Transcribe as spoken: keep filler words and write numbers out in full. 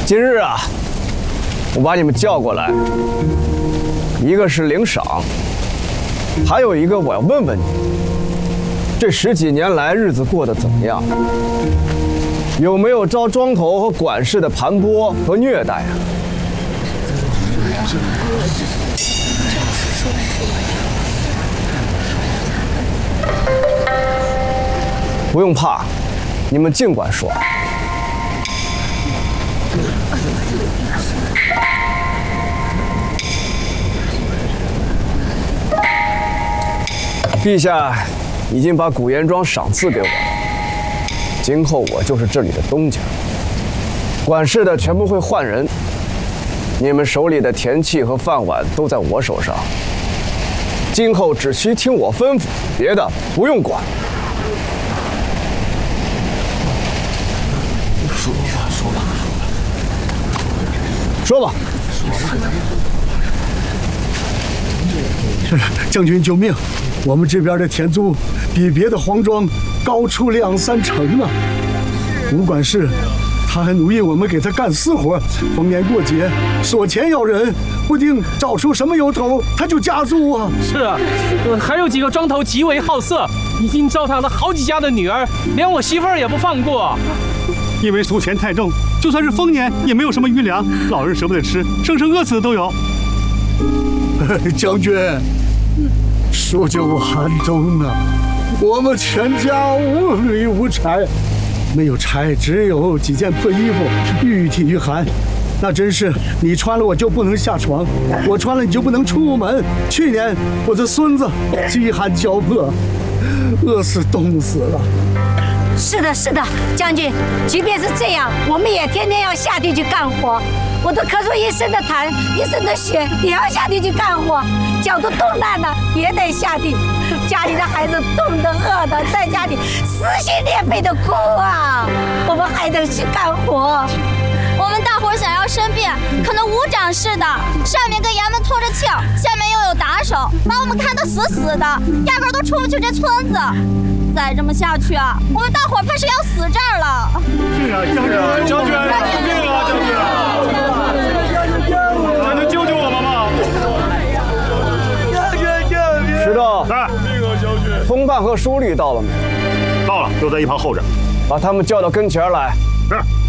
今日啊，我把你们叫过来，一个是领赏，还有一个我要问问你，这十几年来日子过得怎么样？有没有遭庄头和管事的盘剥和虐待啊？不用怕，你们尽管说。陛下已经把古岩庄赏赐给我了，今后我就是这里的东家，管事的全部会换人，你们手里的田契和饭碗都在我手上，今后只需听我吩咐，别的不用管。说吧，说吧，说吧，说吧。 将军救命！我们这边的田租比别的皇庄高出两三成啊！吴管事他还奴役我们，给他干私活，逢年过节锁钱要人，不定找出什么由头，他就加租啊！ 是啊，呃，还有几个庄头极为好色，已经糟蹋了好几家的女儿，连我媳妇儿也不放过。 因为俗钱太重，就算是丰年也没有什么余粮，老人舍不得吃，生生饿死的都有。 将军，数九寒冬啊，我们全家无履无柴，没有柴，只有几件破衣服，御体御寒。那真是你穿了我就不能下床，我穿了你就不能出门。去年我的孙子饥寒交迫，饿死冻死了。 是的，是的，将军，即便是这样，我们也天天要下地去干活。我都咳出一身的痰，一身的血，也要下地去干活。脚都冻烂了，也得下地。家里的孩子冻得饿的，在家里撕心裂肺的哭啊！我们还得去干活。 我们大伙想要申辩，可能吴长似的，上面跟衙门透着气儿，下面又有打手，把我们看得死死的，压根儿都出不去这村子。再这么下去啊，我们大伙儿怕是要死这儿了。 是啊，将军，将军，救命啊，将军！还能救救我们吗？ 石头， 是。 通判和书吏到了没？ 到了，就在一旁候着。 把他们叫到跟前来。 是。